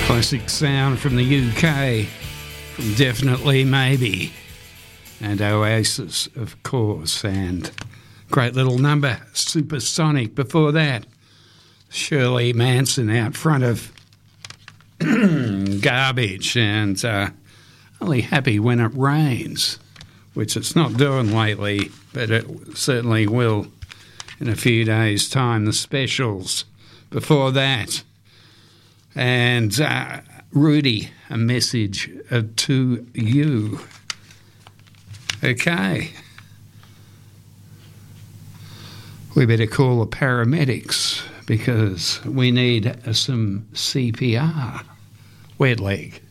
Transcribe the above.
Classic sound from the UK, from Definitely Maybe, and Oasis, of course, and great little number, Supersonic. Before that, Shirley Manson out front of Garbage, and Only Happy When It Rains, which it's not doing lately, but it certainly will in a few days' time. The Specials before that. And Rudy, A Message to You. Okay. We better call the paramedics because we need some CPR. Wet leg.